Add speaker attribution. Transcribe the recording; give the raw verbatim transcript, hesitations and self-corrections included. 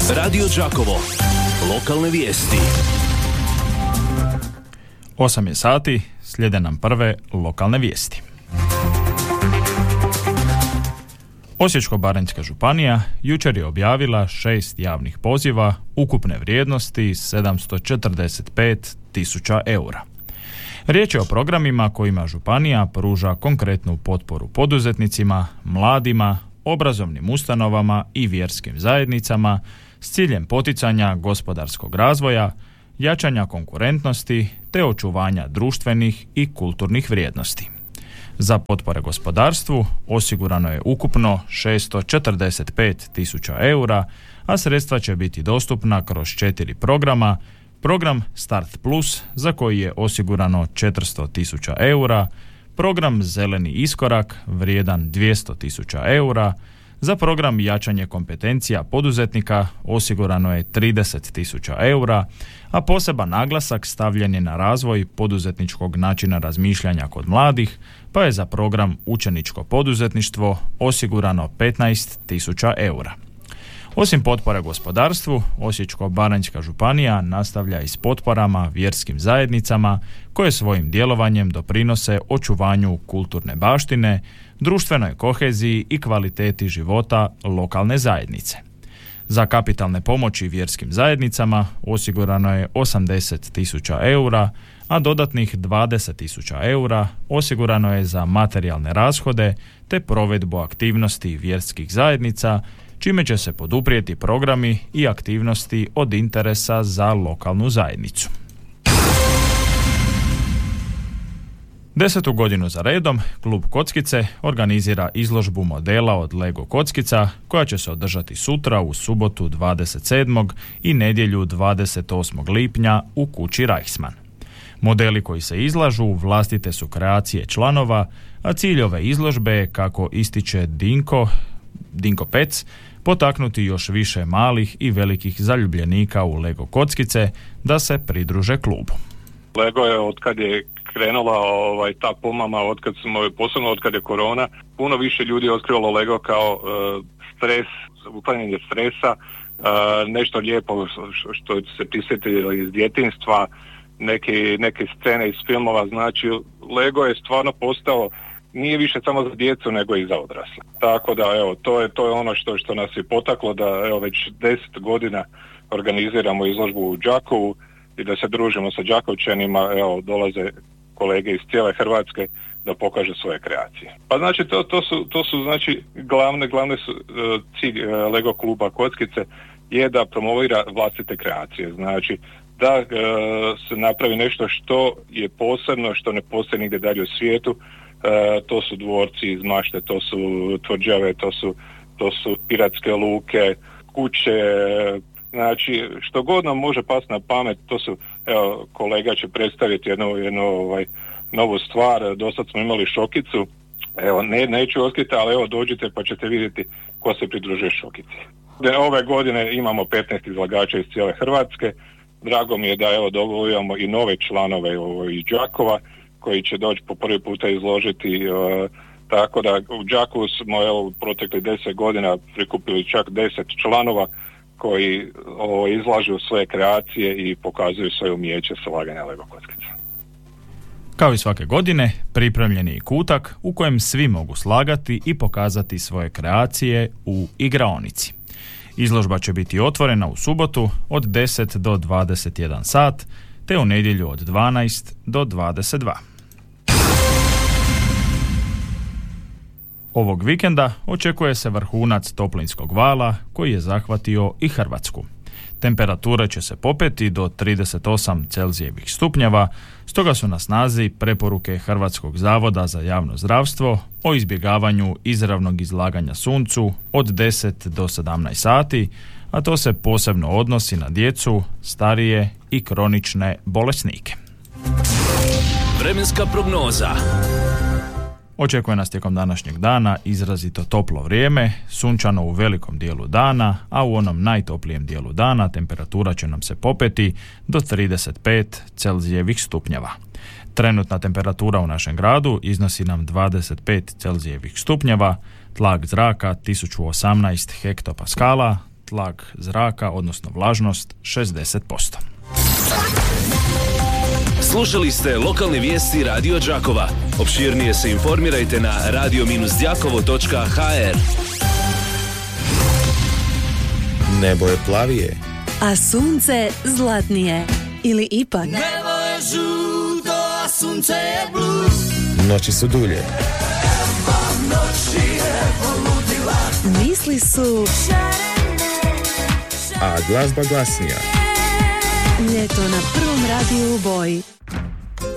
Speaker 1: Radio Đakovo. Lokalne vijesti.
Speaker 2: Osam je sati, slijede nam prve lokalne vijesti. Osječko-baranjska županija jučer je objavila šest javnih poziva ukupne vrijednosti sedamsto četrdeset pet tisuća eura. Riječ je o programima kojima županija pruža konkretnu potporu poduzetnicima, mladima, obrazovnim ustanovama i vjerskim zajednicama s ciljem poticanja gospodarskog razvoja, jačanja konkurentnosti te očuvanja društvenih i kulturnih vrijednosti. Za potpore gospodarstvu osigurano je ukupno šeststo četrdeset pet tisuća eura, a sredstva će biti dostupna kroz četiri programa. Program Start Plus, za koji je osigurano četiristo tisuća eura, program Zeleni iskorak vrijedan dvjesto tisuća eura, za program Jačanje kompetencija poduzetnika osigurano je trideset tisuća eura, a poseban naglasak stavljen je na razvoj poduzetničkog načina razmišljanja kod mladih, pa je za program Učeničko poduzetništvo osigurano petnaest tisuća eura. Osim potpore gospodarstvu, Osječko-baranjska županija nastavlja i s potporama vjerskim zajednicama koje svojim djelovanjem doprinose očuvanju kulturne baštine, društvenoj koheziji i kvaliteti života lokalne zajednice. Za kapitalne pomoći vjerskim zajednicama osigurano je osamdeset tisuća eura, a dodatnih dvadeset tisuća eura osigurano je za materijalne rashode te provedbu aktivnosti vjerskih zajednica, čime će se poduprijeti programi i aktivnosti od interesa za lokalnu zajednicu. Desetu godinu za redom, klub Kockice organizira izložbu modela od Lego kockica koja će se održati sutra u subotu dvadeset sedmog i nedjelju dvadeset osmog lipnja u kući Reichsmann. Modeli koji se izlažu vlastite su kreacije članova, a cilj ove izložbe je, kako ističe Dinko, Dinko Pec, potaknuti još više malih i velikih zaljubljenika u Lego kockice da se pridruže klubu.
Speaker 3: Lego je, od kad je krenula ovaj, ta pomama, od kad smo, posebno od kad je korona, puno više ljudi je otkrilo Lego kao uh, stres, uklanjanje stresa, uh, nešto lijepo što se prisjetilo iz djetinjstva, neke, neke scene iz filmova. Znači, Lego je stvarno postao, nije više samo za djecu nego i za odrasle. Tako da evo, to je, to je ono što, što nas je potaklo da evo već deset godina organiziramo izložbu u Đakovu i da se družimo sa Đakovčanima. Evo, dolaze kolege iz cijele Hrvatske da pokažu svoje kreacije. Pa znači to, to su, to su znači glavne, glavne su uh, cilj uh, Lego kluba Kockice je da promovira vlastite kreacije. Znači da uh, se napravi nešto što je posebno, što ne postoji nigdje dalje u svijetu. Uh, to su dvorci iz mašte, to su tvrđave, to su, to su piratske luke, kuće, znači što god nam može pasti na pamet. To su, evo, kolega će predstaviti jednu, jednu ovaj, novu stvar. Dosad smo imali šokicu, evo, ne, neću otkriti, ali evo, dođite pa ćete vidjeti ko se pridružuje šokici. Ove godine imamo petnaest izlagača iz cijele Hrvatske. Drago mi je da evo dobivamo i nove članove ovo, iz Đakova koji će doći po prvi puta izložiti, uh, tako da u Đakovu smo evo u proteklih deset godina prikupili čak deset članova koji ovo, izlažu svoje kreacije i pokazuju svoje umijeće slaganja Lego kockica.
Speaker 2: Kao i svake godine, pripremljen je i kutak u kojem svi mogu slagati i pokazati svoje kreacije u igraonici. Izložba će biti otvorena u subotu od deset do dvadeset jedan sat, te u nedjelju od dvanaest do dvadeset dva. Ovog vikenda očekuje se vrhunac toplinskog vala koji je zahvatio i Hrvatsku. Temperature će se popeti do trideset osam Celzijevih stupnjeva, stoga su na snazi preporuke Hrvatskog zavoda za javno zdravstvo o izbjegavanju izravnog izlaganja suncu od deset do sedamnaest sati, a to se posebno odnosi na djecu, starije i kronične bolesnike.
Speaker 1: Vremenska prognoza.
Speaker 2: Očekuje nas tijekom današnjeg dana izrazito toplo vrijeme, sunčano u velikom dijelu dana, a u onom najtoplijem dijelu dana temperatura će nam se popeti do trideset pet Celzijevih stupnjeva. Trenutna temperatura u našem gradu iznosi nam dvadeset pet Celzijevih stupnjeva, tlak zraka tisuću osamnaest hektopaskala, tlak zraka, odnosno vlažnost šezdeset posto.
Speaker 1: Slušali ste lokalne vijesti Radio Đakova. Opširnije se informirajte na radio dash đakovo točka ha er.
Speaker 4: Nebo je plavije,
Speaker 5: a sunce zlatnije. Ili ipak
Speaker 6: Nebo je žuto, a sunce je blue.
Speaker 4: noći su dulje,
Speaker 5: misli su
Speaker 4: a glazba glasnija.
Speaker 5: ljeto na prvom radiju u boji.